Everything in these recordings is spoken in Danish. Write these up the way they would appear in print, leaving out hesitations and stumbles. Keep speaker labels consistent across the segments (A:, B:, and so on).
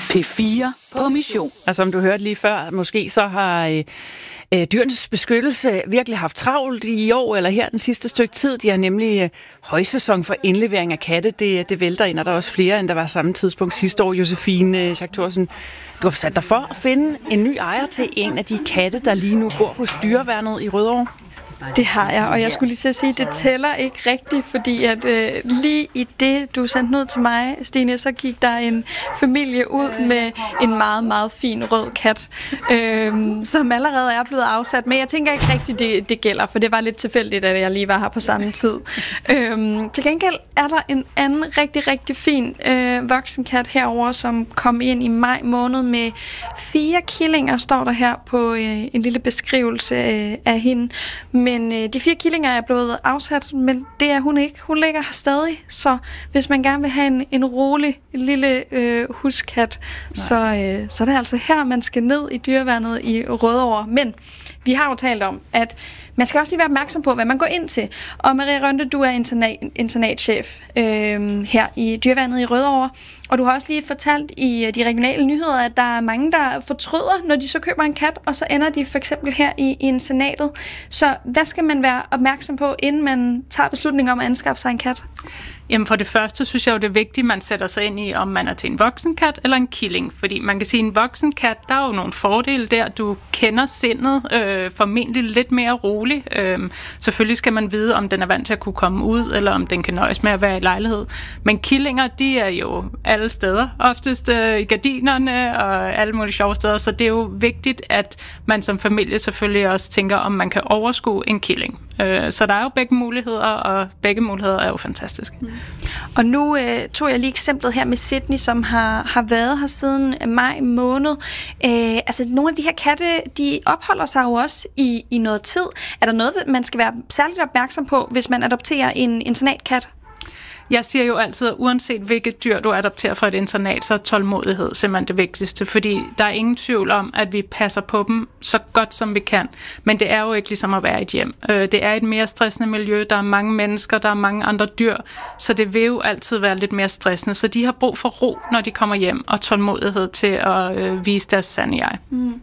A: P4 på mission.
B: Og som du hørte lige før, måske så har Dyrenes Beskyttelse virkelig haft travlt i år, eller her den sidste stykke tid. De har nemlig højsæson for indlevering af katte. Det vælter ind, og der er også flere, end der var samme tidspunkt sidste år. Josefine Schack Thorsen, du har sat dig for at finde en ny ejer til en af de katte, der lige nu bor hos Dyreværnet i Rødovre.
C: Det har jeg, og jeg skulle lige til at sige, at det tæller ikke rigtigt, fordi at lige i det, du sendte ud til mig, Stine, så gik der en familie ud med en meget, meget fin rød kat, som allerede er blevet afsat. Men jeg tænker ikke rigtigt, det gælder, for det var lidt tilfældigt, at jeg lige var her på samme tid. Til gengæld er der en anden rigtig, rigtig fin voksenkat herover, som kom ind i maj måned med 4 killinger, står der her på en lille beskrivelse af hende. Men de 4 killinger er blevet afsat, men det er hun ikke. Hun ligger her stadig, så hvis man gerne vil have en rolig lille huskat, så er det altså her, man skal ned i Dyreværnet i Rødovre. Men vi har jo talt om, at man skal også lige være opmærksom på, hvad man går ind til. Og Marie Rønde, du er internatchef her i Dyreværnet i Rødovre, og du har også lige fortalt i de regionale nyheder, at der er mange, der fortryder, når de så køber en kat, og så ender de for eksempel her i internatet. Så hvad skal man være opmærksom på, inden man tager beslutning om at anskaffe sig en kat?
D: Jamen for det første, synes jeg jo, det er vigtigt, at man sætter sig ind i, om man er til en voksenkat eller en killing. Fordi man kan sige, at en voksenkat, der er jo nogle fordele der. Du kender sindet formentlig lidt mere roligt. Selvfølgelig skal man vide, om den er vant til at kunne komme ud, eller om den kan nøjes med at være i lejlighed. Men killinger, de er jo alle steder. Oftest i gardinerne og alle mulige sjove steder. Så det er jo vigtigt, at man som familie selvfølgelig også tænker, om man kan overskue en killing. Så der er jo begge muligheder, og begge muligheder er jo fantastiske.
C: Og nu tog jeg lige eksemplet her med Sydney, som har været her siden maj måned. Altså nogle af de her katte, de opholder sig jo også i noget tid. Er der noget, man skal være særligt opmærksom på, hvis man adopterer en internatkat?
D: Jeg siger jo altid, at uanset hvilket dyr du adopterer fra et internat, så er tålmodighed simpelthen det vigtigste, fordi der er ingen tvivl om, at vi passer på dem så godt som vi kan. Men det er jo ikke ligesom at være i et hjem. Det er et mere stressende miljø, der er mange mennesker, der er mange andre dyr, så det vil jo altid være lidt mere stressende. Så de har brug for ro, når de kommer hjem, og tålmodighed til at vise deres sande jeg.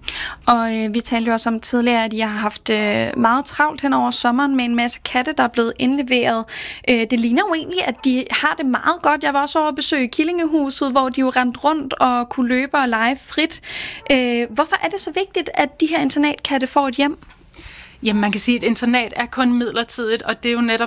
C: Og vi talte jo også om tidligere, at jeg har haft meget travlt hen over sommeren med en masse katte, der er blevet indleveret. Det ligner jo egentlig, at de har det meget godt. Jeg var også over at besøge Killingehuset, hvor de jo rendte rundt og kunne løbe og lege frit. Hvorfor er det så vigtigt, at de her internatkatte får et hjem?
D: Jamen, man kan sige, at et internat er kun midlertidigt, og det er jo netop